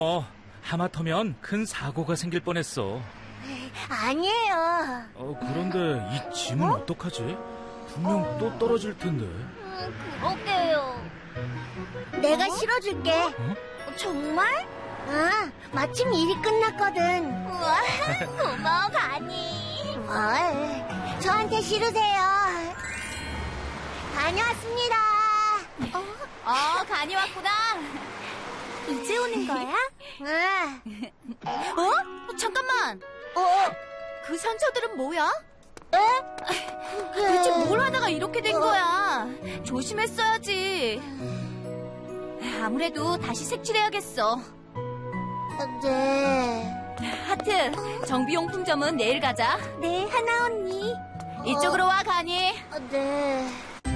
하마터면 큰 사고가 생길 뻔했어. 아니에요. 그런데 이 짐은 어떡하지? 분명 또 떨어질 텐데. 그러게요. 내가 실어줄게. 정말? 마침 일이 끝났거든. 우와, 고마워, 가니. 뭘, 저한테 실으세요. 다녀왔습니다. 가니 왔구나. 이제 오는 거야? 잠깐만. 그 상처들은 뭐야? 그게... 대체 뭘 하다가 이렇게 된 거야? 조심했어야지. 아무래도 다시 색칠해야겠어. 네. 하트, 정비용품점은 내일 가자. 네, 하나 언니. 이쪽으로 와, 가니. 네.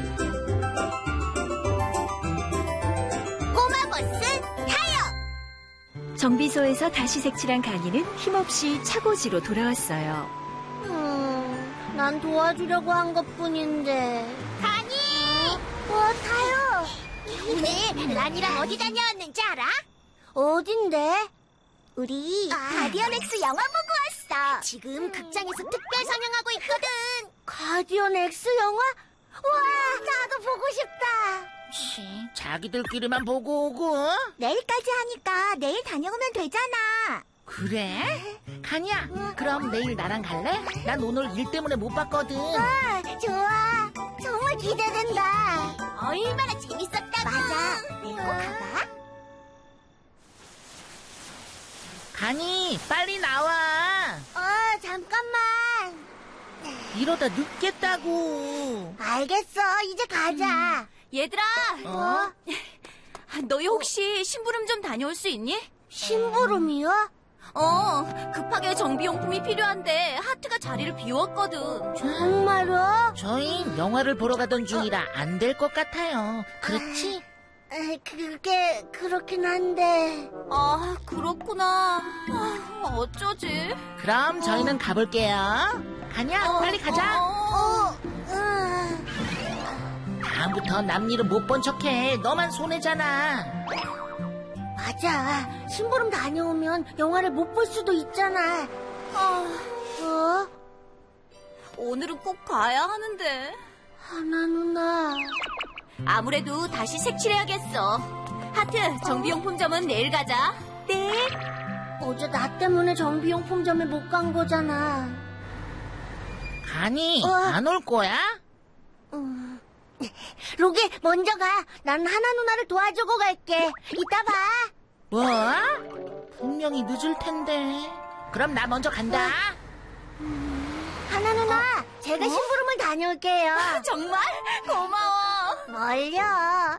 꼬마 버스 타요! 정비소에서 다시 색칠한 가니는 힘없이 차고지로 돌아왔어요. 난 도와주려고 한 것뿐인데. 가니! 타요! 오늘 란이랑 어디 다녀왔는지 알아? 어딘데? 우리 가디언 X 영화 보고 왔어. 지금 극장에서 특별 상영하고 있거든. 가디언 X 영화? 우와, 나도 보고 싶다. 자기들끼리만 보고 오고. 내일까지 하니까 내일 다녀오면 되잖아. 그래? 가니야, 그럼 내일 나랑 갈래? 난 오늘 일 때문에 못 봤거든. 좋아. 정말 기대된다. 얼마나 재밌었다고. 맞아. 내일 꼭 가봐. 가니, 빨리 나와. 잠깐만. 이러다 늦겠다고. 알겠어. 이제 가자. 얘들아, 너희 혹시 심부름 좀 다녀올 수 있니? 심부름이요? 급하게 정비용품이 필요한데 하트가 자리를 비웠거든. 정말로? 저희 영화를 보러 가던 중이라 안 될 것 같아요. 그렇지? 그게 그렇긴 한데. 그렇구나. 어쩌지? 그럼 저희는 가볼게요. 가냐, 빨리 가자. 다음부터 남일은 못 본 척해. 너만 손해잖아. 맞아. 심부름 다녀오면 영화를 못 볼 수도 있잖아. 오늘은 꼭 가야 하는데. 하나 누나. 아무래도 다시 색칠해야겠어. 하트, 정비용품점은 내일 가자. 네. 어제 나 때문에 정비용품점에 못 간 거잖아. 가니, 안 올 거야? 로기, 먼저 가. 난 하나 누나를 도와주고 갈게. 이따 봐. 뭐? 분명히 늦을 텐데. 그럼 나 먼저 간다. 하나 누나, 제가 심부름을 다녀올게요. 정말? 고마워. 뭘요?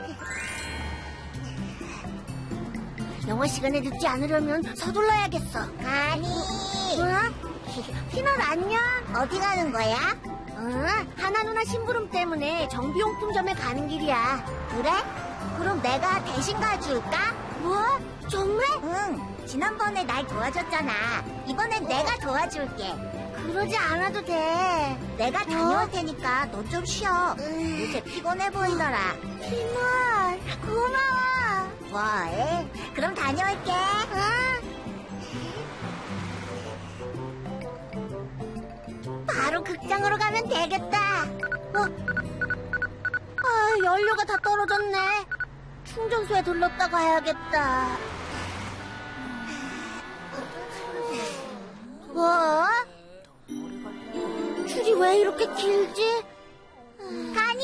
영어 시간에 늦지 않으려면 서둘러야겠어. 아니. 피넛 안녕. 어디 가는 거야? 하나 누나 심부름 때문에 정비용품점에 가는 길이야. 그래? 그럼 내가 대신 가줄까? 뭐? 정말? 응. 지난번에 날 도와줬잖아. 이번엔 내가 도와줄게. 그러지 않아도 돼. 내가 다녀올 테니까 너 좀 쉬어. 요새 피곤해 보이더라. 피넛, 고마워. 뭘? 그럼 다녀올게. 바로 극장으로 가면 되겠다. 연료가 다 떨어졌네. 충전소에 들렀다 가야겠다. 뭐? 줄이 왜 이렇게 길지? 가니!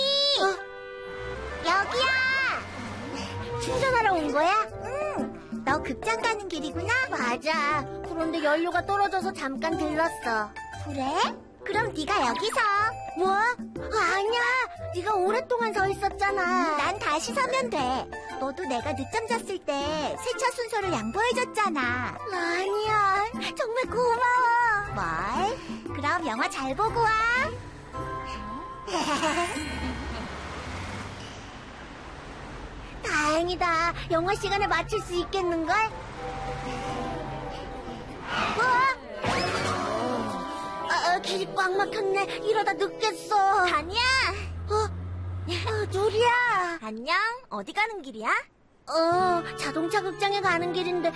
여기야! 충전하러 온 거야? 응. 너 극장 가는 길이구나? 맞아. 그런데 연료가 떨어져서 잠깐 들렀어. 그래? 그럼 네가 여기서. 뭐? 아니야. 네가 오랫동안 서 있었잖아. 난 다시 서면 돼. 너도 내가 늦잠 잤을 때 세차 순서를 양보해줬잖아. 아니야. 정말 고마워. 뭘? 그럼 영화 잘 보고 와. 다행이다. 영화 시간에 맞출 수 있겠는걸? 길이 꽉 막혔네. 이러다 늦겠어. 다니야. 누리야. 안녕. 어디 가는 길이야? 자동차 극장에 가는 길인데